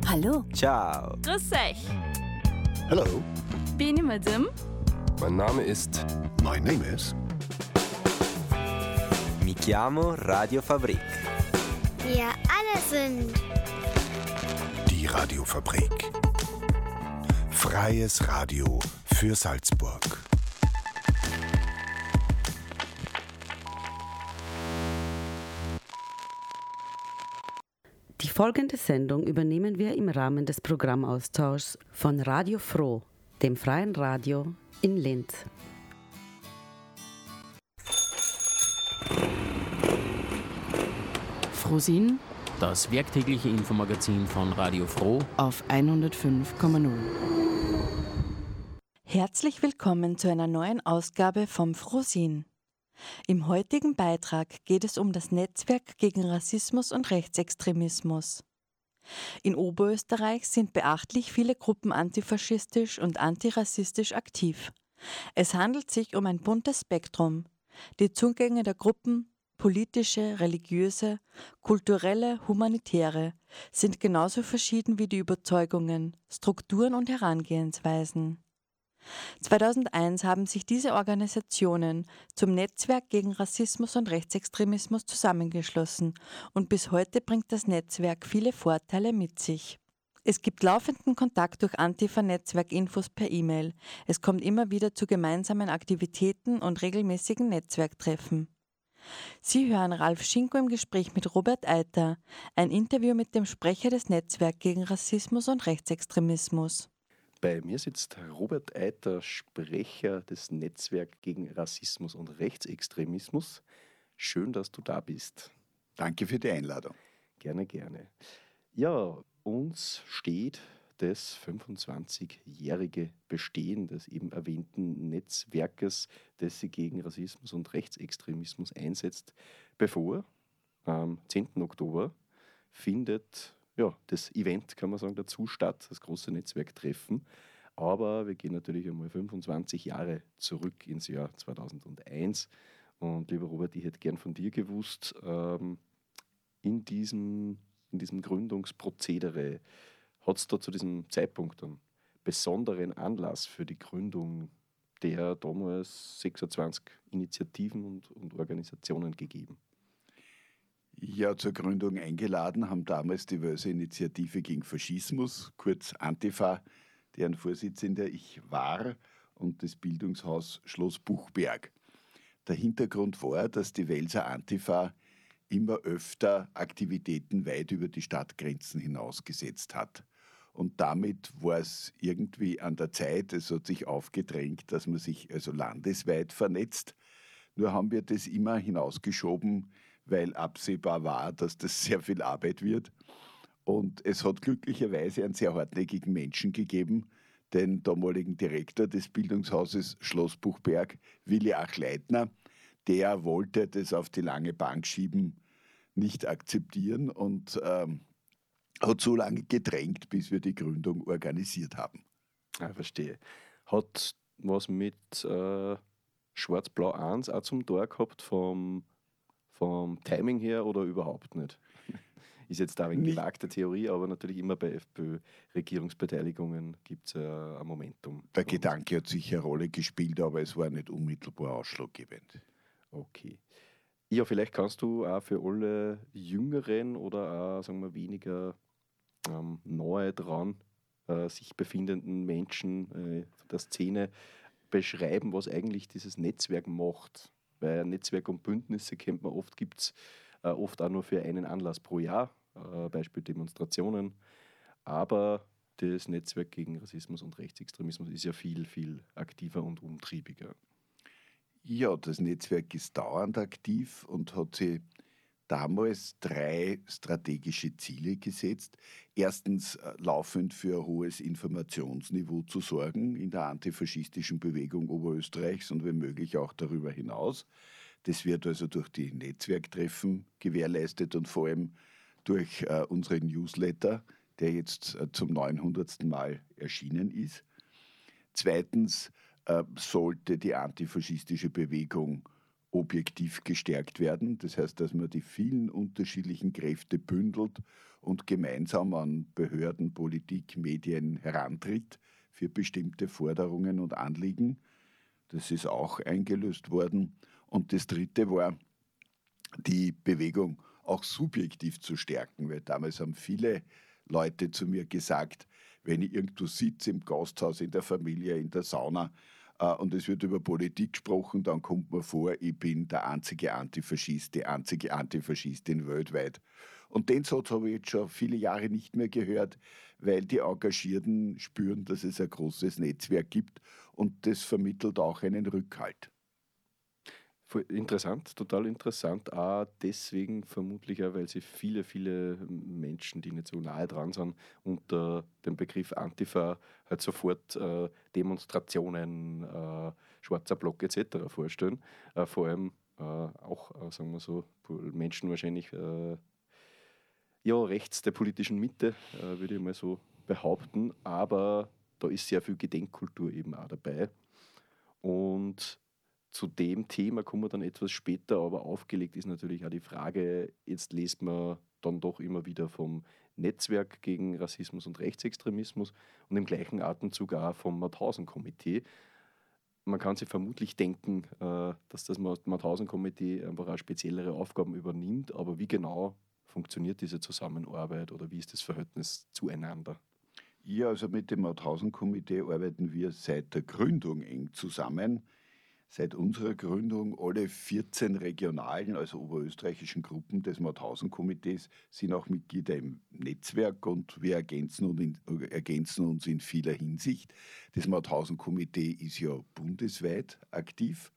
Hallo. Ciao. Grüß euch. Hello. Bin ich Madame? Mein Name ist... My name is... Mi chiamo Radio Fabrik. Wir alle sind Die Radiofabrik. Freies Radio für Salzburg. Die folgende Sendung übernehmen wir im Rahmen des Programmaustauschs von Radio Froh, dem freien Radio in Linz. Frohsinn, das werktägliche Infomagazin von Radio Froh Auf 105,0. Herzlich willkommen zu einer neuen Ausgabe vom Frohsinn. Im heutigen Beitrag geht es um das Netzwerk gegen Rassismus und Rechtsextremismus. In Oberösterreich sind beachtlich viele Gruppen antifaschistisch und antirassistisch aktiv. Es handelt sich um ein buntes Spektrum. Die Zugänge der Gruppen, politische, religiöse, kulturelle, humanitäre, sind genauso verschieden wie die Überzeugungen, Strukturen und Herangehensweisen. 2001 haben sich diese Organisationen zum Netzwerk gegen Rassismus und Rechtsextremismus zusammengeschlossen und bis heute bringt das Netzwerk viele Vorteile mit sich. Es gibt laufenden Kontakt durch Antifa-Netzwerk-Infos per E-Mail. Es kommt immer wieder zu gemeinsamen Aktivitäten und regelmäßigen Netzwerktreffen. Sie hören Ralf Schinko im Gespräch mit Robert Eiter, ein Interview mit dem Sprecher des Netzwerks gegen Rassismus und Rechtsextremismus. Bei mir sitzt Robert Eiter, Sprecher des Netzwerks gegen Rassismus und Rechtsextremismus. Schön, dass du da bist. Danke für die Einladung. Gerne, gerne. Ja, uns steht das 25-jährige Bestehen des eben erwähnten Netzwerkes, das sich gegen Rassismus und Rechtsextremismus einsetzt, bevor. Am 10. Oktober findet das Event, kann man sagen, dazu statt, das große Netzwerktreffen. Aber wir gehen natürlich einmal 25 Jahre zurück ins Jahr 2001. Und lieber Robert, ich hätte gern von dir gewusst, in diesem Gründungsprozedere, hat es da zu diesem Zeitpunkt einen besonderen Anlass für die Gründung der damals 26 Initiativen und Organisationen gegeben? Ja, zur Gründung eingeladen haben damals die Wölser Initiative gegen Faschismus, kurz Antifa, deren Vorsitzender ich war, und das Bildungshaus Schloss Buchberg. Der Hintergrund war, dass die Welser Antifa immer öfter Aktivitäten weit über die Stadtgrenzen hinausgesetzt hat. Und damit war es irgendwie an der Zeit, es hat sich aufgedrängt, dass man sich also landesweit vernetzt. Nur haben wir das immer hinausgeschoben, weil absehbar war, dass das sehr viel Arbeit wird. Und es hat glücklicherweise einen sehr hartnäckigen Menschen gegeben, den damaligen Direktor des Bildungshauses Schloss Buchberg, Willi Achleitner. Der wollte das auf die lange Bank schieben, nicht akzeptieren und hat so lange gedrängt, bis wir die Gründung organisiert haben. Ja, verstehe. Hat was mit Schwarz-Blau 1 auch zum Tor gehabt vom Timing her oder überhaupt nicht? Ist jetzt da eine gewagte Theorie, aber natürlich immer bei FPÖ-Regierungsbeteiligungen gibt es ein Momentum. Der Gedanke hat sicher eine Rolle gespielt, aber es war nicht unmittelbar ausschlaggebend. Okay. Ja, vielleicht kannst du auch für alle jüngeren oder auch, sagen wir, weniger nahe dran sich befindenden Menschen der Szene beschreiben, was eigentlich dieses Netzwerk macht. Weil Netzwerk und Bündnisse kennt man oft, gibt es oft auch nur für einen Anlass pro Jahr, Beispiel Demonstrationen. Aber das Netzwerk gegen Rassismus und Rechtsextremismus ist ja viel, viel aktiver und umtriebiger. Ja, das Netzwerk ist dauernd aktiv und hat sich damals 3 strategische Ziele gesetzt. Erstens, laufend für ein hohes Informationsniveau zu sorgen in der antifaschistischen Bewegung Oberösterreichs und wenn möglich auch darüber hinaus. Das wird also durch die Netzwerktreffen gewährleistet und vor allem durch unseren Newsletter, der jetzt zum 900. Mal erschienen ist. Zweitens sollte die antifaschistische Bewegung objektiv gestärkt werden. Das heißt, dass man die vielen unterschiedlichen Kräfte bündelt und gemeinsam an Behörden, Politik, Medien herantritt für bestimmte Forderungen und Anliegen. Das ist auch eingelöst worden. Und das Dritte war, die Bewegung auch subjektiv zu stärken, weil damals haben viele Leute zu mir gesagt, wenn ich irgendwo sitze im Gasthaus, in der Familie, in der Sauna und es wird über Politik gesprochen, dann kommt mir vor, ich bin der einzige Antifaschist, die einzige Antifaschistin weltweit. Und den Satz habe ich jetzt schon viele Jahre nicht mehr gehört, weil die Engagierten spüren, dass es ein großes Netzwerk gibt und das vermittelt auch einen Rückhalt. Interessant, total interessant. Auch deswegen vermutlich auch, weil sich viele, viele Menschen, die nicht so nahe dran sind, unter dem Begriff Antifa halt sofort Demonstrationen, schwarzer Block etc. vorstellen. Vor allem auch, sagen wir so, Menschen wahrscheinlich rechts der politischen Mitte, würde ich mal so behaupten. Aber da ist sehr viel Gedenkkultur eben auch dabei. Und zu dem Thema kommen wir dann etwas später, aber aufgelegt ist natürlich auch die Frage, jetzt liest man dann doch immer wieder vom Netzwerk gegen Rassismus und Rechtsextremismus und im gleichen Atemzug auch vom Mauthausen-Komitee. Man kann sich vermutlich denken, dass das Mauthausen-Komitee einfach auch speziellere Aufgaben übernimmt, aber wie genau funktioniert diese Zusammenarbeit oder wie ist das Verhältnis zueinander? Ja, also mit dem Mauthausen-Komitee arbeiten wir seit der Gründung eng zusammen. Seit unserer Gründung alle 14 regionalen, also oberösterreichischen Gruppen des Mauthausen-Komitees sind auch Mitglieder im Netzwerk und wir ergänzen uns in vieler Hinsicht. Das Mauthausen-Komitee ist ja bundesweit aktiv